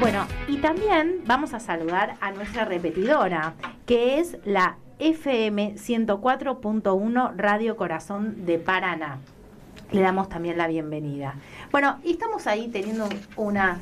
Bueno, y también vamos a saludar a nuestra repetidora, que es la FM 104.1 Radio Corazón de Paraná. Le damos también la bienvenida. Bueno, y estamos ahí teniendo una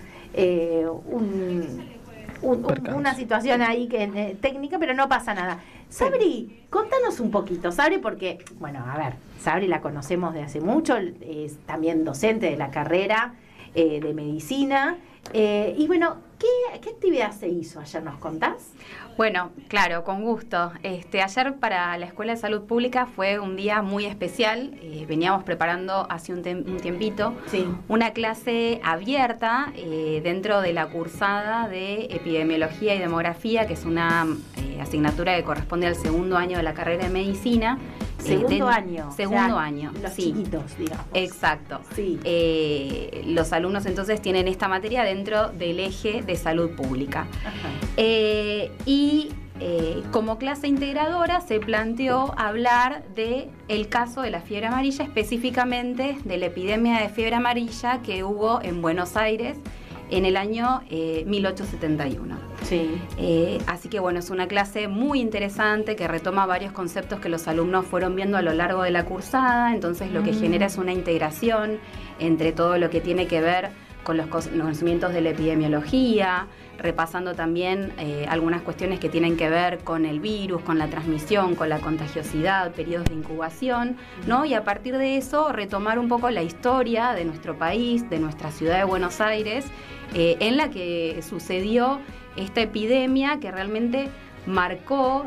situación ahí técnica, pero no pasa nada. Sabri, contanos un poquito, Sabri, porque, bueno, a ver, Sabri la conocemos de hace mucho, es también docente de la carrera de medicina. Y bueno, ¿qué actividad se hizo ayer? ¿Nos contás? Bueno, claro, con gusto. Ayer para la Escuela de Salud Pública fue un día muy especial. Veníamos preparando hace un tiempito una clase abierta dentro de la cursada de Epidemiología y Demografía, que es una asignatura que corresponde al segundo año de la carrera de Medicina. Segundo año. Los chiquitos, digamos. Exacto. Sí. Los alumnos entonces tienen esta materia dentro del eje de salud pública. Como clase integradora se planteó hablar del caso de la fiebre amarilla, específicamente de la epidemia de fiebre amarilla que hubo en Buenos Aires en el año 1871. Sí. Así que bueno, es una clase muy interesante que retoma varios conceptos que los alumnos fueron viendo a lo largo de la cursada, entonces lo que genera es una integración entre todo lo que tiene que ver con los conocimientos de la epidemiología, repasando también algunas cuestiones que tienen que ver con el virus, con la transmisión, con la contagiosidad, periodos de incubación, ¿no? Y a partir de eso retomar un poco la historia de nuestro país, de nuestra ciudad de Buenos Aires, en la que sucedió esta epidemia que realmente marcó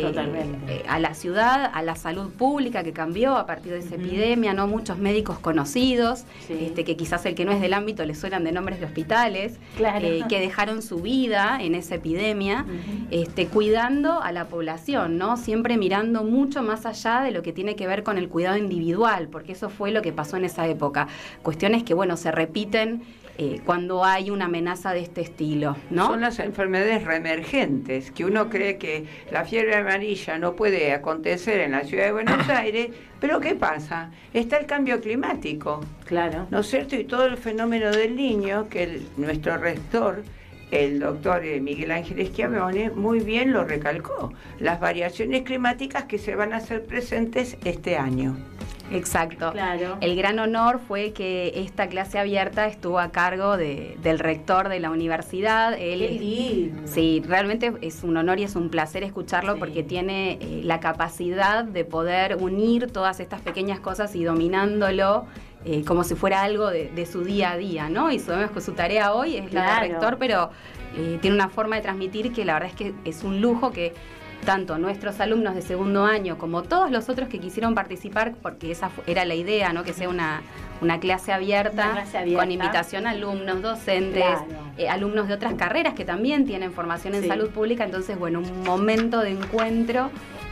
a la ciudad, a la salud pública, que cambió a partir de esa epidemia, ¿no? Muchos médicos conocidos, que quizás el que no es del ámbito le suenan de nombres de hospitales, que dejaron su vida en esa epidemia, cuidando a la población, ¿no? Siempre mirando mucho más allá de lo que tiene que ver con el cuidado individual, porque eso fue lo que pasó en esa época. Cuestiones que, bueno, se repiten cuando hay una amenaza de este estilo, ¿no? Son las enfermedades reemergentes, que uno cree que la fiebre amarilla no puede acontecer en la ciudad de Buenos Aires, pero ¿qué pasa? Está el cambio climático, claro, ¿no es cierto? Y todo el fenómeno del Niño, que nuestro rector, el doctor Miguel Ángel Schiavone, muy bien lo recalcó, las variaciones climáticas que se van a hacer presentes este año. Exacto. Claro. El gran honor fue que esta clase abierta estuvo a cargo del rector de la universidad. Qué lindo. Sí, realmente es un honor y es un placer escucharlo porque tiene la capacidad de poder unir todas estas pequeñas cosas y dominándolo como si fuera algo de su día a día, ¿no? Y sabemos que su tarea hoy es la de rector, pero tiene una forma de transmitir que la verdad es que es un lujo que tanto nuestros alumnos de segundo año como todos los otros que quisieron participar, porque esa era la idea, ¿no? Que sea una clase abierta, con invitación a alumnos, docentes, alumnos de otras carreras que también tienen formación en salud pública, entonces, bueno, un momento de encuentro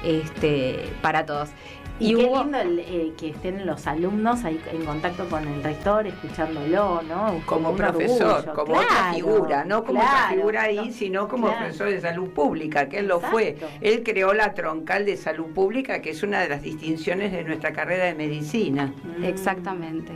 para todos. Y qué lindo que estén los alumnos ahí en contacto con el rector, escuchándolo, ¿no? Como profesor, orgullo, como otra figura, no como otra figura ahí, sino como profesor de salud pública, que él lo fue. Él creó la troncal de salud pública, que es una de las distinciones de nuestra carrera de medicina. Exactamente.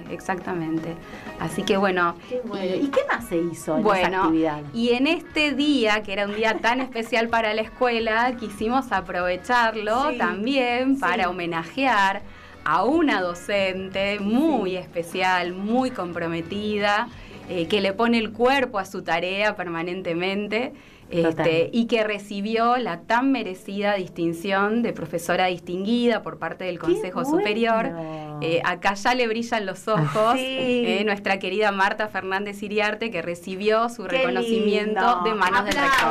Así que bueno. Qué bueno. ¿Y qué más se hizo en esa actividad? Y en este día, que era un día tan especial para la escuela, quisimos aprovecharlo también para homenajear a una docente muy especial, muy comprometida, que le pone el cuerpo a su tarea permanentemente, y que recibió la tan merecida distinción de profesora distinguida por parte del Consejo Superior. Acá ya le brillan los ojos, nuestra querida Marta Fernández Iriarte, que recibió su reconocimiento de manos del rector.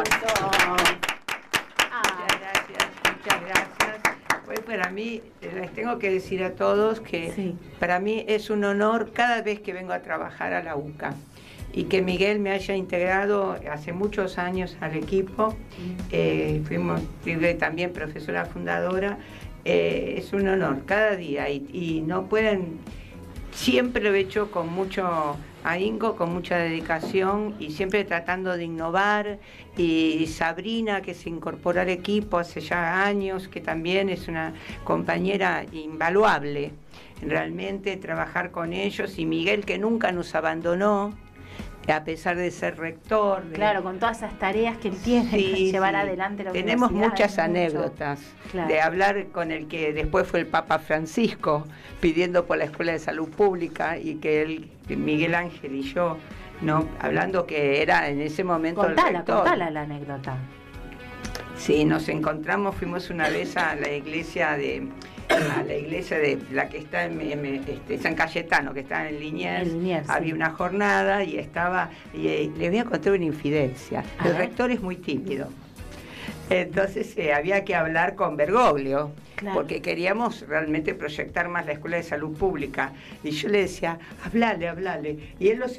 Muchas gracias. Pues para mí, les tengo que decir a todos que para mí es un honor cada vez que vengo a trabajar a la UCA y que Miguel me haya integrado hace muchos años al equipo. Fui también profesora fundadora. Es un honor cada día y no pueden, siempre lo he hecho con mucho ahínco, con mucha dedicación y siempre tratando de innovar. Y Sabrina, que se incorporó al equipo hace ya años, que también es una compañera invaluable, realmente trabajar con ellos, y Miguel, que nunca nos abandonó, a pesar de ser rector. Claro, con todas esas tareas que él tiene que llevar adelante la Tenemos universidad. muchas anécdotas Claro. de hablar con el que después fue el Papa Francisco, pidiendo por la Escuela de Salud Pública, y que él, Miguel Ángel y yo, ¿no? Hablando que era en ese momento el rector. Contala la anécdota. Sí, nos encontramos, fuimos una vez a la iglesia de la que está en San Cayetano, que está en Liniers. Había una jornada y les voy a contar una infidencia. El rector es muy tímido. Entonces había que hablar con Bergoglio, claro, porque queríamos realmente proyectar más la Escuela de Salud Pública. Y yo le decía, hablale. Y él no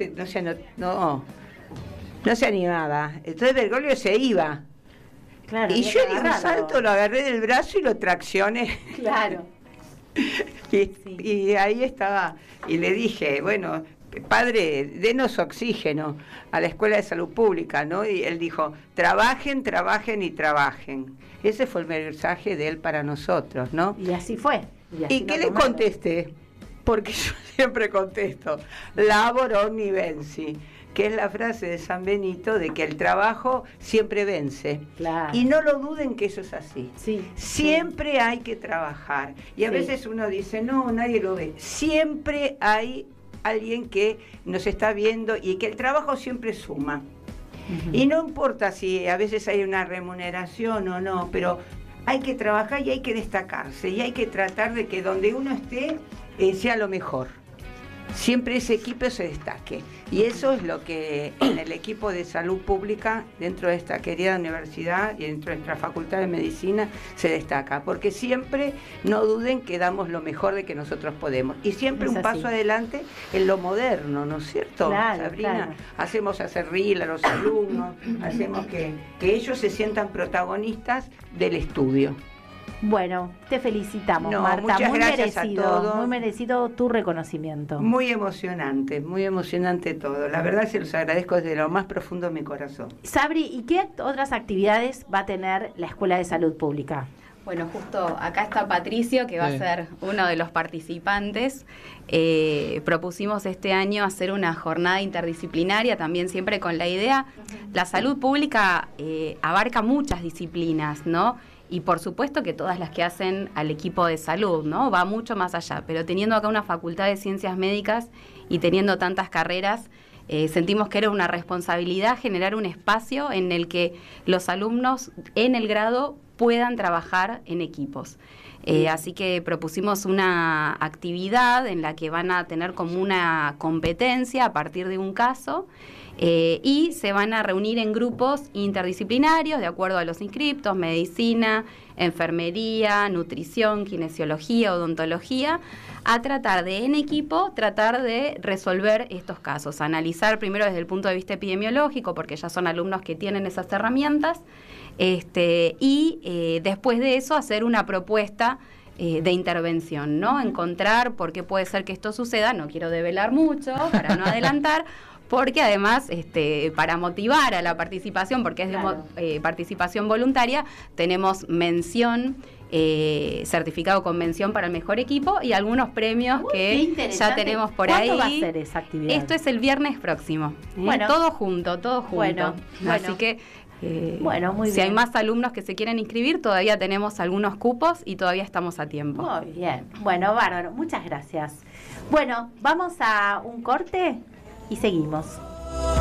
se animaba. Entonces Bergoglio se iba. Claro, y yo de un salto lo agarré del brazo y lo traccioné. Claro. Y ahí estaba. Y le dije, bueno, padre, denos oxígeno a la Escuela de Salud Pública, ¿no? Y él dijo, trabajen y trabajen. Ese fue el mensaje de él para nosotros, ¿no? Y así fue. ¿Y qué le contesté? Porque yo siempre contesto, labor omni venci, que es la frase de San Benito de que el trabajo siempre vence. Claro. Y no lo duden que eso es así. Sí, siempre hay que trabajar. Y a veces uno dice, no, nadie lo ve. Siempre hay alguien que nos está viendo y que el trabajo siempre suma. Y no importa si a veces hay una remuneración o no, pero hay que trabajar y hay que destacarse y hay que tratar de que donde uno esté sea lo mejor. Siempre ese equipo se destaque. Y eso es lo que en el equipo de salud pública, dentro de esta querida universidad y dentro de nuestra facultad de medicina, se destaca. Porque siempre no duden que damos lo mejor de que nosotros podemos. Y siempre un paso adelante en lo moderno, ¿no es cierto, claro, Sabrina? Claro. Hacemos hacer reír a los alumnos, hacemos que ellos se sientan protagonistas del estudio. Bueno, te felicitamos, Marta. Muchas muy gracias merecido, a todos. Muy merecido tu reconocimiento. Muy emocionante todo. La verdad se los agradezco desde lo más profundo de mi corazón. Sabri, ¿y qué otras actividades va a tener la Escuela de Salud Pública? Bueno, justo acá está Patricio, que va a ser uno de los participantes. Propusimos este año hacer una jornada interdisciplinaria, también siempre con la idea, la salud pública abarca muchas disciplinas, ¿no? Y por supuesto que todas las que hacen al equipo de salud, ¿no? Va mucho más allá, pero teniendo acá una facultad de ciencias médicas y teniendo tantas carreras, sentimos que era una responsabilidad generar un espacio en el que los alumnos en el grado puedan trabajar en equipos. Así que propusimos una actividad en la que van a tener como una competencia a partir de un caso, y se van a reunir en grupos interdisciplinarios de acuerdo a los inscriptos, medicina, enfermería, nutrición, kinesiología, odontología, a tratar de, en equipo, tratar de resolver estos casos, analizar primero desde el punto de vista epidemiológico, porque ya son alumnos que tienen esas herramientas, y después de eso hacer una propuesta de intervención, ¿no? Encontrar por qué puede ser que esto suceda, no quiero develar mucho para no adelantar, porque además para motivar a la participación, porque es de participación voluntaria, tenemos mención, certificado con mención para el mejor equipo y algunos premios que ya tenemos por ahí. ¿Cuándo va a ser esa actividad? Esto es el viernes próximo. Bueno, todo junto. Bueno. Así que muy si bien. hay más alumnos que se quieren inscribir, todavía tenemos algunos cupos y todavía estamos a tiempo. Muy bien. Bueno, bárbaro. Muchas gracias. Bueno, vamos a un corte y seguimos.